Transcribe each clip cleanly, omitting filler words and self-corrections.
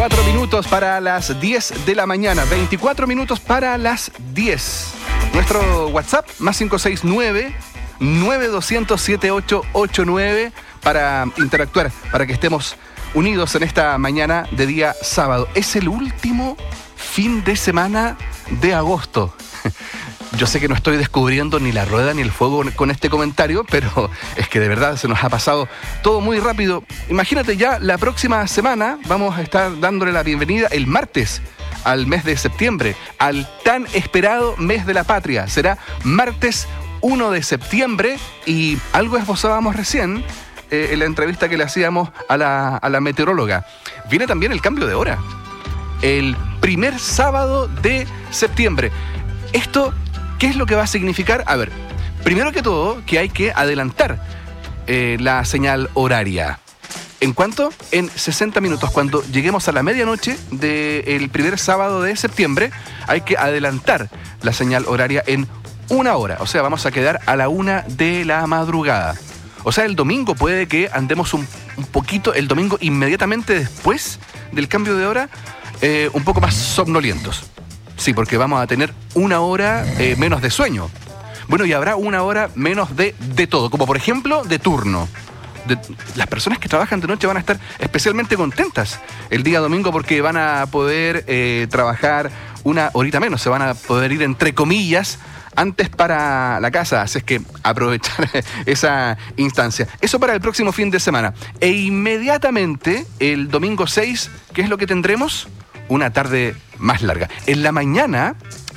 24 minutos para las 10 de la mañana. 24 minutos para las 10. Nuestro WhatsApp, más 569-9200-7889, para interactuar, para que estemos unidos en esta mañana de día sábado. Es el último fin de semana de agosto. Yo sé que no estoy descubriendo ni la rueda ni el fuego con este comentario, pero es que de verdad se nos ha pasado todo muy rápido. Imagínate, ya la próxima semana vamos a estar dándole la bienvenida el martes al mes de septiembre, al tan esperado mes de la patria. Será martes 1 de septiembre y algo esbozábamos recién en la entrevista que le hacíamos a la meteoróloga. Viene también el cambio de hora, el primer sábado de septiembre. Esto, ¿qué es lo que va a significar? A ver, primero que todo, que hay que adelantar la señal horaria. ¿En cuánto? En 60 minutos. Cuando lleguemos a la medianoche del primer sábado de septiembre, hay que adelantar la señal horaria en 1 hora. O sea, vamos a quedar a la 1 de la madrugada. O sea, el domingo puede que andemos un poquito, el domingo inmediatamente después del cambio de hora, un poco más somnolientos. Sí, porque vamos a tener 1 hora menos de sueño. Bueno, y habrá 1 hora menos de todo, como por ejemplo de turno. Las personas que trabajan de noche van a estar especialmente contentas el día domingo porque van a poder trabajar 1 horita menos, se van a poder ir entre comillas antes para la casa, así es que aprovechar esa instancia. Eso para el próximo fin de semana. E inmediatamente el domingo 6, ¿qué es lo que tendremos? Una tarde más larga. En la mañana,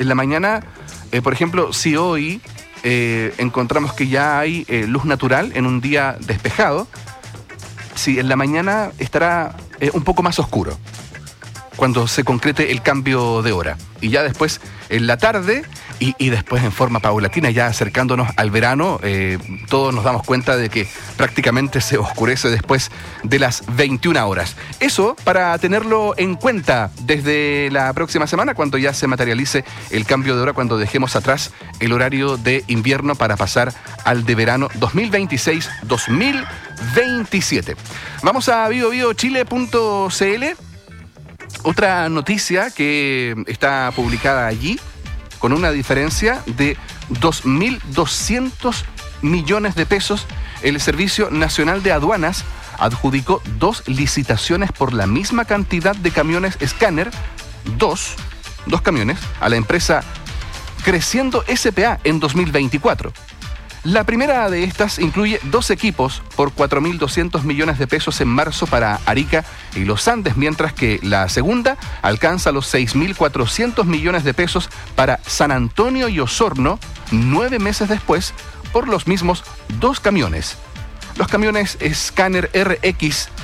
por ejemplo, si hoy encontramos que ya hay luz natural en un día despejado, sí, en la mañana estará un poco más oscuro cuando se concrete el cambio de hora. Y ya después, en la tarde, y después en forma paulatina, ya acercándonos al verano, todos nos damos cuenta de que prácticamente se oscurece después de las 21 horas. Eso para tenerlo en cuenta desde la próxima semana, cuando ya se materialice el cambio de hora, cuando dejemos atrás el horario de invierno para pasar al de verano 2026-2027. Vamos a biobiochile.cl. Otra noticia que está publicada allí, con una diferencia de 2.200 millones de pesos, el Servicio Nacional de Aduanas adjudicó 2 licitaciones por la misma cantidad de camiones escáner, dos camiones, a la empresa Creciendo S.p.A. en 2024. La primera de estas incluye 2 equipos por 4.200 millones de pesos en marzo para Arica y los Andes, mientras que la segunda alcanza los 6.400 millones de pesos para San Antonio y Osorno, 9 meses después, por los mismos 2 camiones. Los camiones Scanner RX